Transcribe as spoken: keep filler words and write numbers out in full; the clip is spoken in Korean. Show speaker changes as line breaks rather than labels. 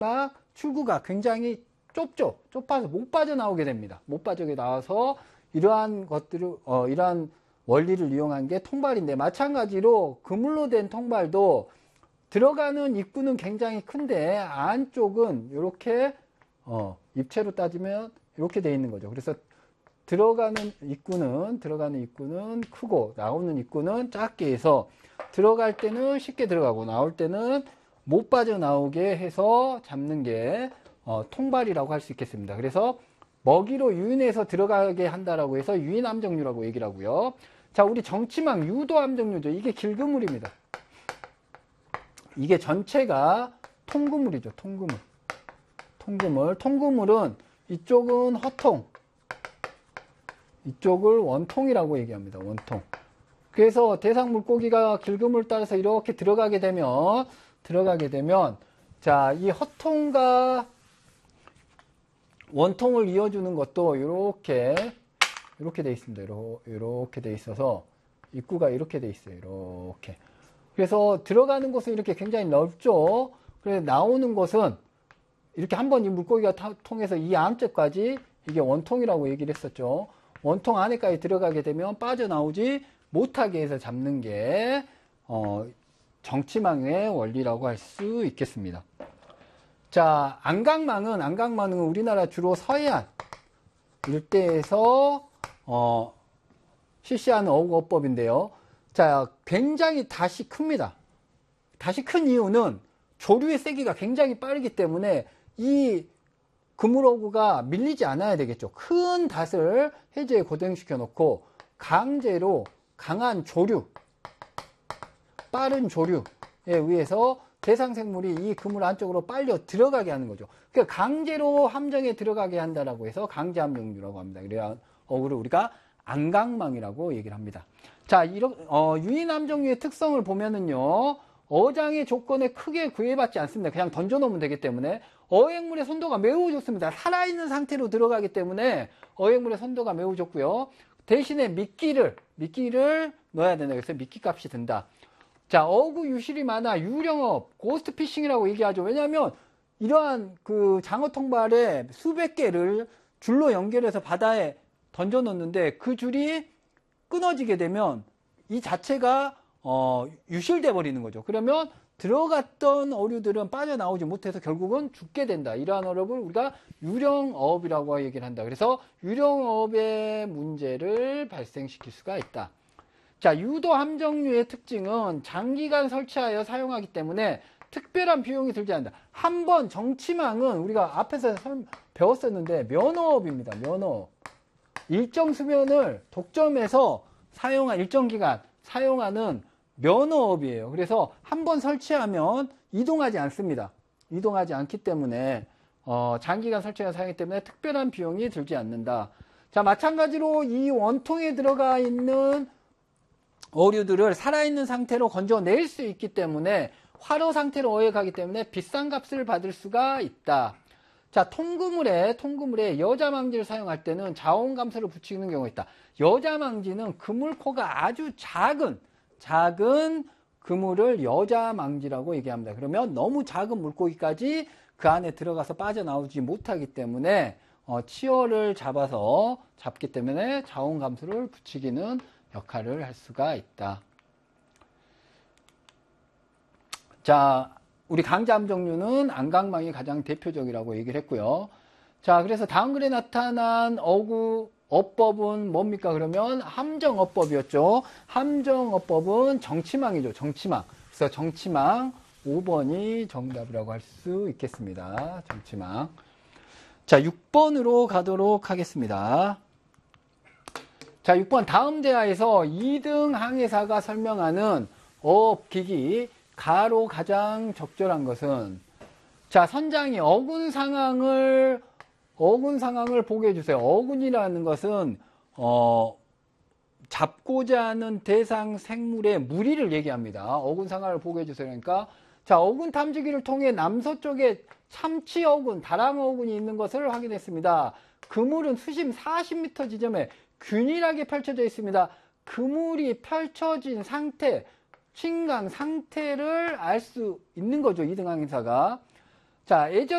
출구가 굉장히 좁죠. 좁아서 못 빠져나오게 됩니다. 못 빠져나와서 이러한 것들을, 어, 이러한 원리를 이용한 게 통발인데, 마찬가지로 그물로 된 통발도 들어가는 입구는 굉장히 큰데 안쪽은 이렇게 어, 입체로 따지면 이렇게 되어 있는 거죠. 그래서 들어가는 입구는 들어가는 입구는 크고 나오는 입구는 작게 해서 들어갈 때는 쉽게 들어가고 나올 때는 못 빠져나오게 해서 잡는 게 어, 통발이라고 할 수 있겠습니다. 그래서 먹이로 유인해서 들어가게 한다라고 해서 유인함정류라고 얘기를 하고요. 자, 우리 정치망 유도함정류죠. 이게 길그물입니다. 이게 전체가 통그물이죠. 통그물. 통그물. 통그물은 이쪽은 허통, 이쪽을 원통이라고 얘기합니다. 원통. 그래서 대상 물고기가 길그물을 따라서 이렇게 들어가게 되면 들어가게 되면 자, 이 허통과 원통을 이어주는 것도 이렇게 이렇게 돼 있습니다. 이렇게 돼 있어서 입구가 이렇게 돼 있어요. 이렇게. 그래서 들어가는 곳은 이렇게 굉장히 넓죠. 그래서 나오는 곳은 이렇게 한번 이 물고기가 타, 통해서 이 안쪽까지 이게 원통이라고 얘기를 했었죠. 원통 안에까지 들어가게 되면 빠져나오지 못하게 해서 잡는 게 어, 정치망의 원리라고 할 수 있겠습니다. 자, 안강망은 안강망은 우리나라 주로 서해안 일대에서 어, 실시하는 어구어법인데요. 자, 굉장히 닷이 큽니다. 닷이 큰 이유는 조류의 세기가 굉장히 빠르기 때문에 이 그물어구가 밀리지 않아야 되겠죠. 큰 닷을 해저에 고정시켜 놓고 강제로 강한 조류, 빠른 조류에 의해서 대상생물이 이 그물 안쪽으로 빨려 들어가게 하는 거죠. 그러니까 강제로 함정에 들어가게 한다라고 해서 강제함정류라고 합니다. 그래야 어구를 우리가 안강망이라고 얘기를 합니다. 자, 이런 어, 유인함정류의 특성을 보면은요, 어장의 조건에 크게 구애받지 않습니다. 그냥 던져놓으면 되기 때문에 어획물의 선도가 매우 좋습니다. 살아있는 상태로 들어가기 때문에 어획물의 선도가 매우 좋고요. 대신에 미끼를 미끼를 넣어야 된다. 그래서 미끼 값이 든다. 자, 어구 유실이 많아 유령업, 고스트 피싱이라고 얘기하죠. 왜냐하면 이러한 그 장어 통발에 수백 개를 줄로 연결해서 바다에 던져 놓는데 그 줄이 끊어지게 되면 이 자체가 어, 유실돼 버리는 거죠. 그러면 들어갔던 어류들은 빠져나오지 못해서 결국은 죽게 된다. 이러한 어업을 우리가 유령어업이라고 얘기를 한다. 그래서 유령어업의 문제를 발생시킬 수가 있다. 자, 유도 함정류의 특징은 장기간 설치하여 사용하기 때문에 특별한 비용이 들지 않는다. 한 번 정치망은 우리가 앞에서 배웠었는데 면허업입니다. 면허업. 일정 수면을 독점해서 사용한 일정 기간 사용하는 면허업이에요. 그래서 한 번 설치하면 이동하지 않습니다. 이동하지 않기 때문에 어, 장기간 설치해서 사용하기 때문에 특별한 비용이 들지 않는다. 자, 마찬가지로 이 원통에 들어가 있는 어류들을 살아있는 상태로 건져낼 수 있기 때문에 활어 상태로 어획하기 때문에 비싼 값을 받을 수가 있다. 자, 통그물에 통그물에 여자망지를 사용할 때는 자원 감소를 붙이는 경우가 있다. 여자망지는 그물코가 아주 작은 작은 그물을 여자망지라고 얘기합니다. 그러면 너무 작은 물고기까지 그 안에 들어가서 빠져나오지 못하기 때문에 어, 치어를 잡아서 잡기 때문에 자원 감소를 붙이기는 역할을 할 수가 있다. 자, 우리 강제함정류는 안강망이 가장 대표적이라고 얘기를 했고요. 자, 그래서 다음 글에 나타난 어구 어법은 뭡니까? 그러면 함정어법이었죠. 함정어법은 정치망이죠. 정치망. 그래서 정치망 오 번이 정답이라고 할 수 있겠습니다. 정치망. 자, 육 번으로 가도록 하겠습니다. 자, 육 번 다음 대하에서 이 등 항해사가 설명하는 어업기기 가로 가장 적절한 것은 자, 선장이 어군 상황을 어군 상황을 보게 해주세요. 어군이라는 것은 어, 잡고자 하는 대상 생물의 무리를 얘기합니다. 어군 상황을 보게 해주세요. 그러니까 자, 어군 탐지기를 통해 남서쪽에 참치 어군, 다랑 어군이 있는 것을 확인했습니다. 그물은 수심 사십 미터 지점에 균일하게 펼쳐져 있습니다. 그물이 펼쳐진 상태, 침강 상태를 알 수 있는 거죠. 이 등 항해사가. 자, 예전